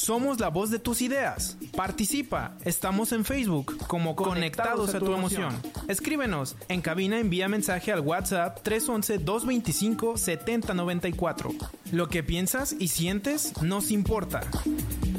Somos la voz de tus ideas. Participa. Estamos en Facebook como Conectados a tu Emoción. Escríbenos. En cabina envía mensaje al WhatsApp 311-225-7094. Lo que piensas y sientes nos importa.